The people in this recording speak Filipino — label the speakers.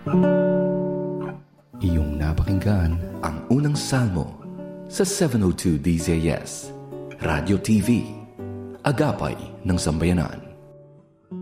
Speaker 1: Iyong napakinggan
Speaker 2: ang unang salmo sa 702 DZS, Radio TV, Agapay ng Sambayanan.